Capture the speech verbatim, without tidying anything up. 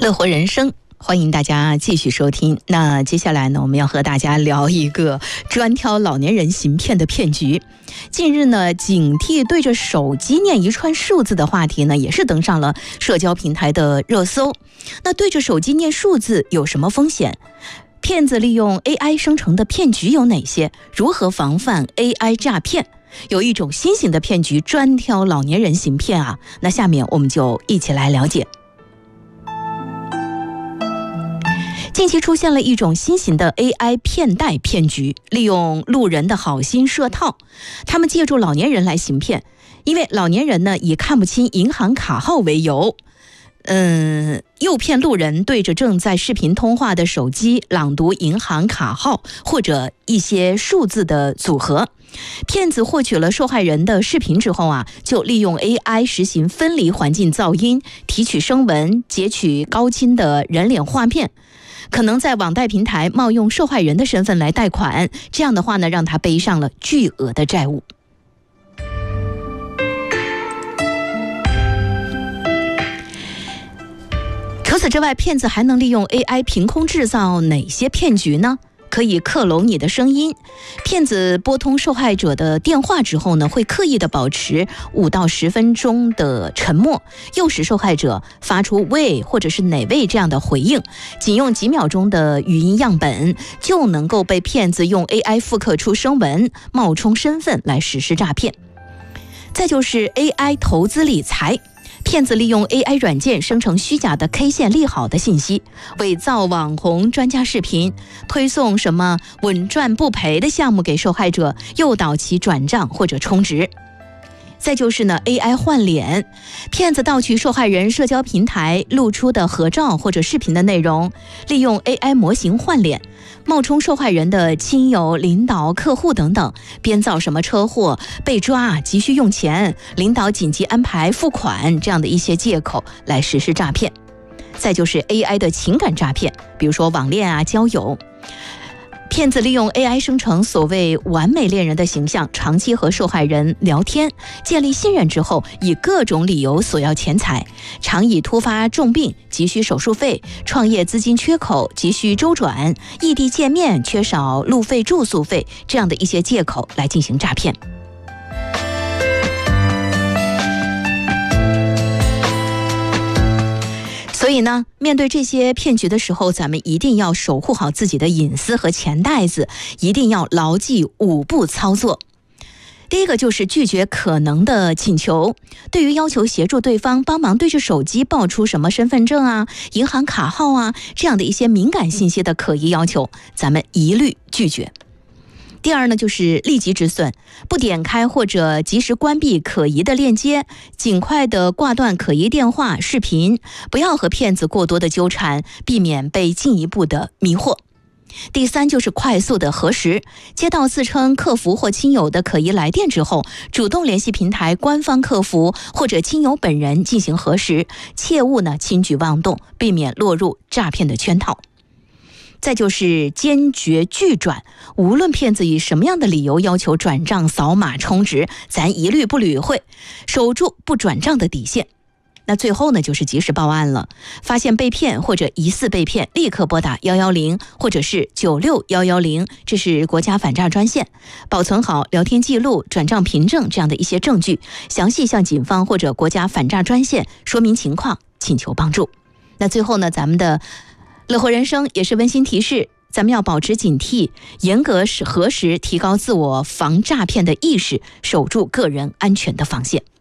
乐活人生，欢迎大家继续收听。那接下来呢，我们要和大家聊一个专挑老年人行骗的骗局。近日呢，警惕对着手机念一串数字的话题呢，也是登上了社交平台的热搜。那对着手机念数字有什么风险？骗子利用 A I 生成的骗局有哪些？如何防范 A I 诈骗？有一种新型的骗局专挑老年人行骗啊。那下面我们就一起来了解。近期出现了一种新型的 A I 骗贷骗局，利用路人的好心设套，他们借助老年人来行骗。因为老年人呢以看不清银行卡号为由，嗯，诱骗路人对着正在视频通话的手机朗读银行卡号或者一些数字的组合。骗子获取了受害人的视频之后啊，就利用 A I 实行分离环境噪音，提取声纹，截取高清的人脸画面，可能在网贷平台冒用受害人的身份来贷款，这样的话呢，让他背上了巨额的债务。除此之外，骗子还能利用 A I 凭空制造哪些骗局呢？可以克隆你的声音。骗子拨通受害者的电话之后呢，会刻意的保持五到十分钟的沉默，诱使受害者发出喂或者是哪位这样的回应。仅用几秒钟的语音样本，就能够被骗子用 A I 复刻出声纹，冒充身份来实施诈骗。再就是 A I 投资理财。骗子利用 A I 软件生成虚假的 K 线利好的信息，伪造网红专家视频，推送什么稳赚不赔的项目给受害者，诱导其转账或者充值。再就是呢 A I 换脸，骗子盗取受害人社交平台露出的合照或者视频的内容，利用 A I 模型换脸，冒充受害人的亲友、领导、客户等等，编造什么车祸、被抓、急需用钱、领导紧急安排付款这样的一些借口来实施诈骗。再就是 A I 的情感诈骗，比如说网恋啊、交友。骗子利用 A I 生成所谓完美恋人的形象，长期和受害人聊天，建立信任之后，以各种理由索要钱财，常以突发重病、急需手术费、创业资金缺口、急需周转、异地见面、缺少路费、住宿费这样的一些借口来进行诈骗。所以呢，面对这些骗局的时候，咱们一定要守护好自己的隐私和钱袋子，一定要牢记五步操作。第一个就是拒绝可能的请求，对于要求协助对方帮忙对着手机报出什么身份证啊、银行卡号啊这样的一些敏感信息的可疑要求，咱们一律拒绝。第二呢，就是立即止损，不点开或者及时关闭可疑的链接，尽快的挂断可疑电话、视频，不要和骗子过多的纠缠，避免被进一步的迷惑。第三就是快速的核实，接到自称客服或亲友的可疑来电之后，主动联系平台官方客服或者亲友本人进行核实，切勿呢轻举妄动，避免落入诈骗的圈套。再就是坚决拒转，无论骗子以什么样的理由要求转账、扫码、充值，咱一律不理会，守住不转账的底线。那最后呢，就是及时报案了，发现被骗或者疑似被骗，立刻拨打一一零或者是九六一一零，这是国家反诈专线，保存好聊天记录、转账凭证这样的一些证据，详细向警方或者国家反诈专线说明情况，请求帮助。那最后呢，咱们的乐活人生也是温馨提示，咱们要保持警惕，严格核实，提高自我防诈骗的意识，守住个人安全的防线。